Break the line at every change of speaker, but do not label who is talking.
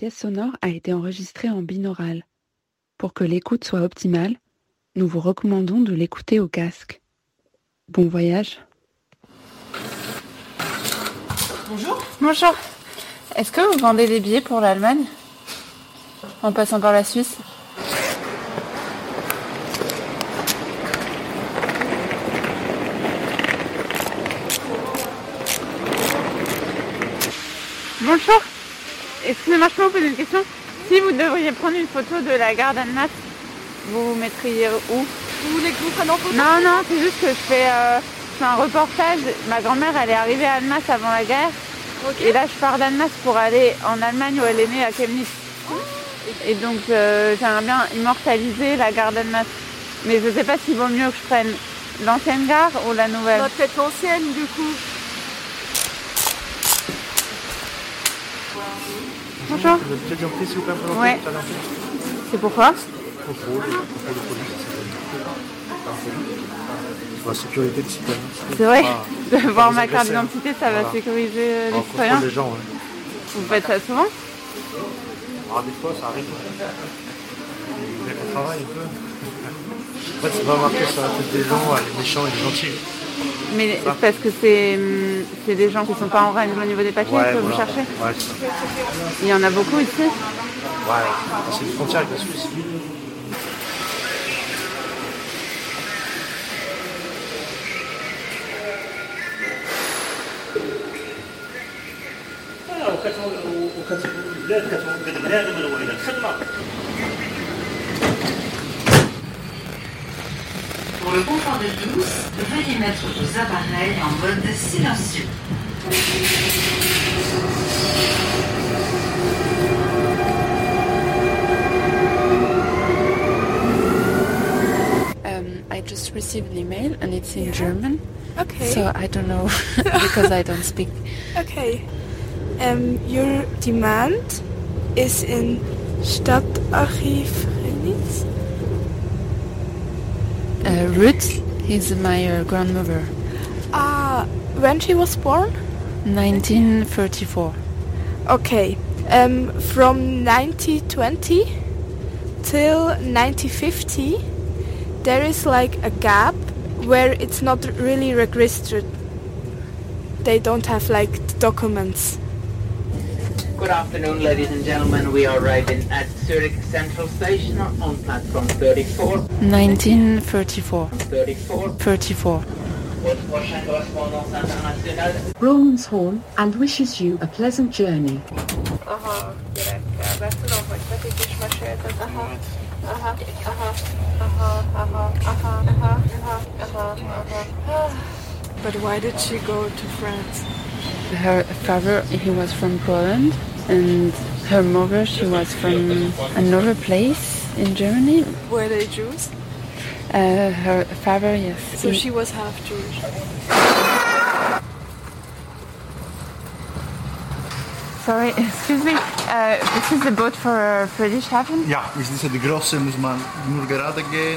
pièce sonore a été enregistrée en binaural. Pour que l'écoute soit optimale, nous vous recommandons de l'écouter au casque. Bon voyage.
Bonjour. Bonjour. Est-ce que vous vendez des billets pour l'Allemagne en passant par la Suisse? Bonjour. Excusez-moi, je peux vous poser une question? Si vous devriez prendre une photo de la gare d'Annemasse, vous vous mettriez où?
Vous voulez que je vous prenne en photo?
Non, c'est juste que je fais un reportage. Ma grand-mère, elle est arrivée à Annemasse avant la guerre. Okay. Et là, je pars d'Annemasse pour aller en Allemagne où elle est née, à Chemnitz. Et donc, j'aimerais bien immortaliser la gare d'Annemasse. Mais je ne sais pas s'il vaut mieux que je prenne l'ancienne gare ou la nouvelle.
Non, peut-être l'ancienne, du coup.
Bonjour.
Vous avez déjà pris, s'il vous plaît, pour
ouais. C'est pourquoi?
Pour la sécurité des citoyens.
C'est vrai, de voir ma carte d'identité, ça va sécuriser les citoyens.
Les gens, ouais.
Vous faites ça souvent?
Alors, des fois, ça arrive. Il y a qu'on travaille un peu. En fait, c'est pas marqué sur la tête des gens, les méchants et les gentils.
Mais c'est parce que c'est des gens qui sont pas en règle au niveau des papiers que vous cherchez?
Ouais, c'est ça.
Il y en a beaucoup ici?
Ouais, c'est une frontière avec la Suisse.
Pour le confort de tous, veuillez mettre vos appareils en mode silencieux.
I just received an email and it's in German.
Okay.
So I don't know because I don't speak.
Okay. Your demand is in Stadtarchiv Chemnitz.
Ruth is my grandmother.
When she was born?
1934.
Okay. From 1920 till 1950, there is like a gap where it's not really registered. They don't have like the documents.
Good afternoon, ladies and gentlemen. We are arriving at Zurich Central Station on platform 34.
1934.
34.
Rawlinshorn and wishes you a pleasant journey.
But why did she go to France?
Her father, he was from Poland, and her mother, she was from another place in Germany.
Were they Jews?
Her father, yes.
So she was half Jewish.
Sorry, excuse me. This is the boat for Friedrichshafen?
Ja, we zitten de Grosse, muss man nur gerade gehen.